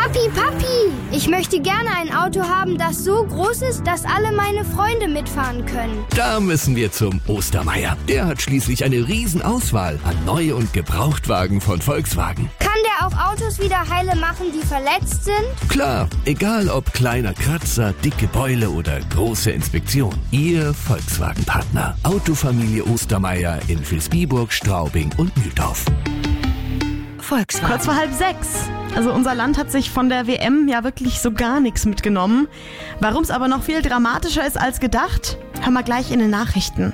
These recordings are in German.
Papi, ich möchte gerne ein Auto haben, das so groß ist, dass alle meine Freunde mitfahren können. Da müssen wir zum Ostermeier. Der hat schließlich eine Riesenauswahl an Neu- und Gebrauchtwagen von Volkswagen. Kann der auch Autos wieder heile machen, die verletzt sind? Klar, egal ob kleiner Kratzer, dicke Beule oder große Inspektion. Ihr Volkswagen-Partner. Autofamilie Ostermeier in Vilsbiburg, Straubing und Mühldorf. Volkswagen. Kurz vor 5:30. Also unser Land hat sich von der WM ja wirklich so gar nichts mitgenommen. Warum es aber noch viel dramatischer ist als gedacht, hören wir gleich in den Nachrichten.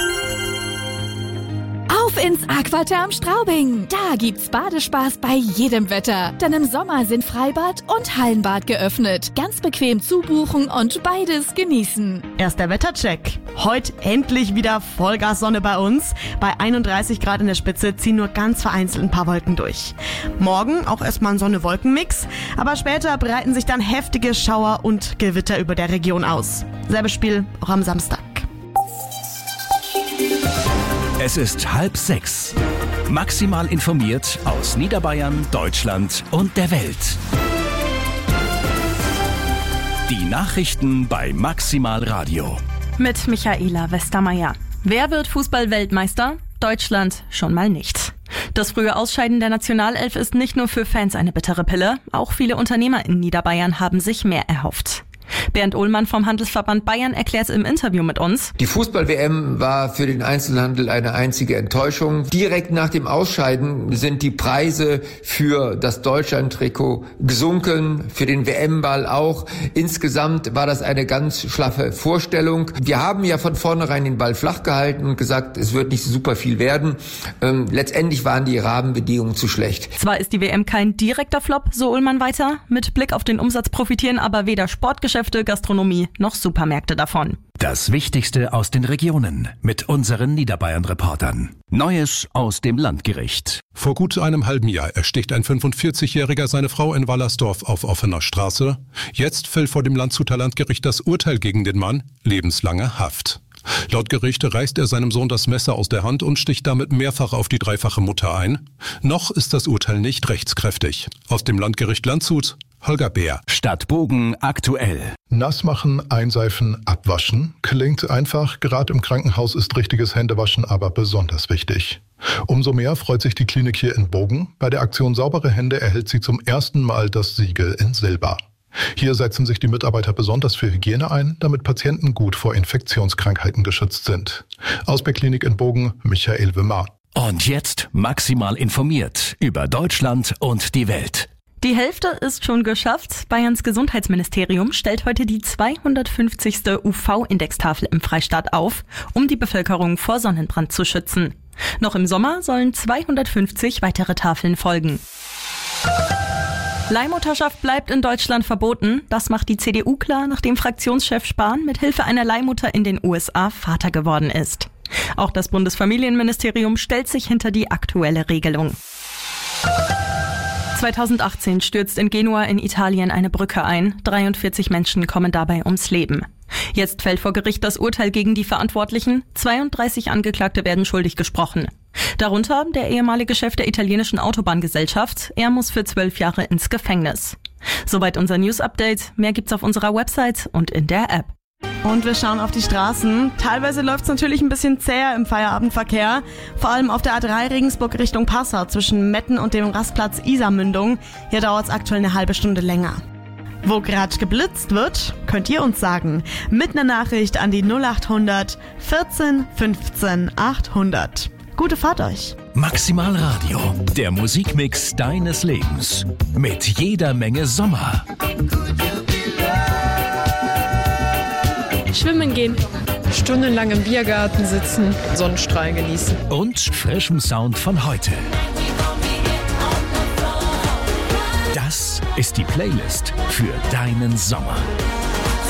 Auf ins Aquaterm Straubing. Da gibt's Badespaß bei jedem Wetter. Denn im Sommer sind Freibad und Hallenbad geöffnet. Ganz bequem zubuchen und beides genießen. Erst der Wettercheck. Heute endlich wieder Vollgas-Sonne bei uns. Bei 31 Grad in der Spitze ziehen nur ganz vereinzelt ein paar Wolken durch. Morgen auch erstmal ein Sonne-Wolken-Mix. Aber später breiten sich dann heftige Schauer und Gewitter über der Region aus. Selbes Spiel auch am Samstag. Es ist 5:30. Maximal informiert aus Niederbayern, Deutschland und der Welt. Die Nachrichten bei Maximal Radio. Mit Michaela Westermeier. Wer wird Fußball-Weltmeister? Deutschland schon mal nicht. Das frühe Ausscheiden der Nationalelf ist nicht nur für Fans eine bittere Pille. Auch viele Unternehmer in Niederbayern haben sich mehr erhofft. Bernd Ohlmann vom Handelsverband Bayern erklärt im Interview mit uns: Die Fußball-WM war für den Einzelhandel eine einzige Enttäuschung. Direkt nach dem Ausscheiden sind die Preise für das Deutschland-Trikot gesunken, für den WM-Ball auch. Insgesamt war das eine ganz schlaffe Vorstellung. Wir haben ja von vornherein den Ball flach gehalten und gesagt, es wird nicht super viel werden. Letztendlich waren die Rahmenbedingungen zu schlecht. Zwar ist die WM kein direkter Flop, so Ohlmann weiter. Mit Blick auf den Umsatz profitieren aber weder Sportgeschäfte, Gastronomie noch Supermärkte davon. Das Wichtigste aus den Regionen mit unseren Niederbayern-Reportern. Neues aus dem Landgericht. Vor gut einem halben Jahr ersticht ein 45-Jähriger seine Frau in Wallersdorf auf offener Straße. Jetzt fällt vor dem Landshuter Landgericht das Urteil gegen den Mann: lebenslange Haft. Laut Gericht reißt er seinem Sohn das Messer aus der Hand und sticht damit mehrfach auf die dreifache Mutter ein. Noch ist das Urteil nicht rechtskräftig. Aus dem Landgericht Landshut, Holger Bär. Stadtbogen aktuell. Nass machen, einseifen, abwaschen. Klingt einfach, gerade im Krankenhaus ist richtiges Händewaschen aber besonders wichtig. Umso mehr freut sich die Klinik hier in Bogen. Bei der Aktion Saubere Hände erhält sie zum ersten Mal das Siegel in Silber. Hier setzen sich die Mitarbeiter besonders für Hygiene ein, damit Patienten gut vor Infektionskrankheiten geschützt sind. Aus der Klinik in Bogen, Michael Wimmer. Und jetzt maximal informiert über Deutschland und die Welt. Die Hälfte ist schon geschafft. Bayerns Gesundheitsministerium stellt heute die 250. UV-Indextafel im Freistaat auf, um die Bevölkerung vor Sonnenbrand zu schützen. Noch im Sommer sollen 250 weitere Tafeln folgen. Leihmutterschaft bleibt in Deutschland verboten. Das macht die CDU klar, nachdem Fraktionschef Spahn mit Hilfe einer Leihmutter in den USA Vater geworden ist. Auch das Bundesfamilienministerium stellt sich hinter die aktuelle Regelung. 2018 stürzt in Genua in Italien eine Brücke ein. 43 Menschen kommen dabei ums Leben. Jetzt fällt vor Gericht das Urteil gegen die Verantwortlichen. 32 Angeklagte werden schuldig gesprochen. Darunter der ehemalige Chef der italienischen Autobahngesellschaft. Er muss für 12 Jahre ins Gefängnis. Soweit unser News-Update. Mehr gibt's auf unserer Website und in der App. Und wir schauen auf die Straßen. Teilweise läuft's natürlich ein bisschen zäher im Feierabendverkehr. Vor allem auf der A3 Regensburg Richtung Passau zwischen Metten und dem Rastplatz Isarmündung. Hier dauert's aktuell eine halbe Stunde länger. Wo gerade geblitzt wird, könnt ihr uns sagen. Mit einer Nachricht an die 0800 14 15 800. Gute Fahrt euch. Maximal Radio, der Musikmix deines Lebens. Mit jeder Menge Sommer. Schwimmen gehen. Stundenlang im Biergarten sitzen, Sonnenstrahlen genießen. Und frischem Sound von heute. Das ist die Playlist für deinen Sommer.